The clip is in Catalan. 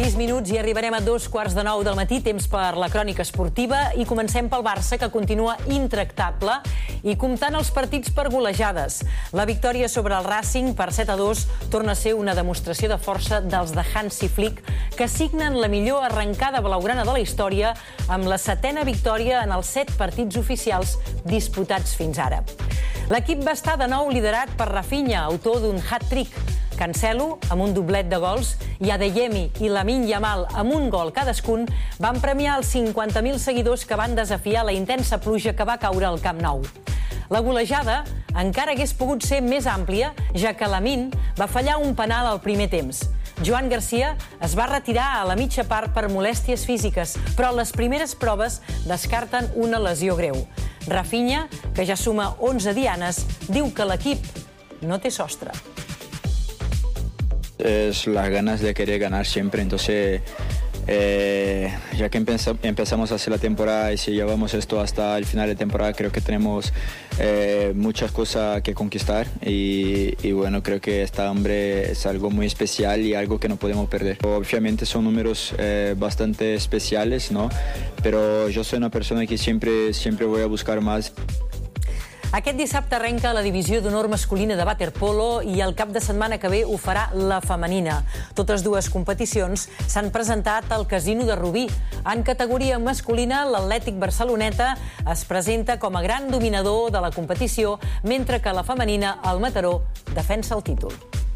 6 minuts i arribarem a 2:15 del matí, temps per la crònica esportiva, i comencem pel Barça, que continua intractable i comptant els partits per golejades. La victòria sobre el Racing per 7-2 torna a ser una demostració de força dels de Hansi Flick, que signen la millor arrencada blaugrana de la història amb la 7ª victòria en els 7 partits oficials disputats fins ara. L'equip va estar de nou liderat per Rafinha, autor d'un hat-trick. Cancelo, amb un doblet de gols, i Adeyemi i Lamine Yamal, amb un gol cadascun, van premiar els 50.000 seguidors que van desafiar la intensa pluja que va caure al Camp Nou. La golejada encara hagués pogut ser més àmplia, ja que Lamine va fallar un penal al primer temps. Joan Garcia es va retirar a la mitja part per molèsties físiques, però les primeres proves descarten una lesió greu. Rafinha, que ja suma 11 dianes, diu que l'equip no té sostre. Es las ganas de querer ganar siempre, entonces ya que empezamos a hacer la temporada y si llevamos esto hasta el final de temporada, creo que tenemos muchas cosas que conquistar y bueno, creo que esta hambre es algo muy especial y algo que no podemos perder. Obviamente son números bastante especiales, ¿no? Pero yo soy una persona que siempre voy a buscar más. Aquest dissabte arrenca la divisió d'honor masculina de waterpolo i el cap de setmana que ve ho farà la femenina. Totes dues competicions s'han presentat al Casino de Rubí. En categoria masculina, l'Atlètic Barceloneta es presenta com a gran dominador de la competició, mentre que la femenina, el Mataró, defensa el títol.